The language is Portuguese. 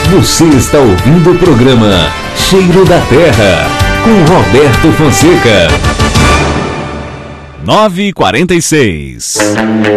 Você está ouvindo o programa Cheiro da Terra, com Roberto Fonseca. 9h46.